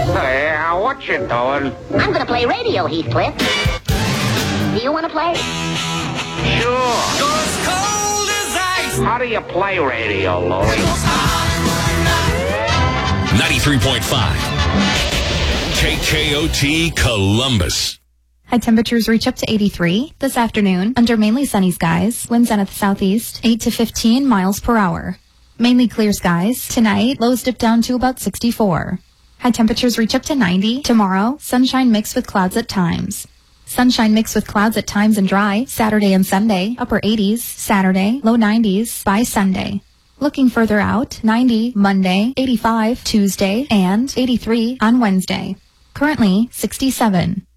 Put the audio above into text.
Hey, what you doing? I'm gonna play radio, Heathcliff. Do you want to play? Sure. Goes cold as ice. How do you play radio, Louie? 93.5 KKOT Columbus. High temperatures reach up to 83 this afternoon under mainly sunny skies. Winds out of the southeast, 8 to 15 miles per hour. Mainly clear skies. Tonight, lows dip down to about 64. High temperatures reach up to 90. Tomorrow, sunshine mixed with clouds at times. Sunshine mixed with clouds at times and dry. Saturday and Sunday, upper 80s. Saturday, low 90s by Sunday. Looking further out, 90 Monday, 85 Tuesday, and 83 on Wednesday. Currently, 67.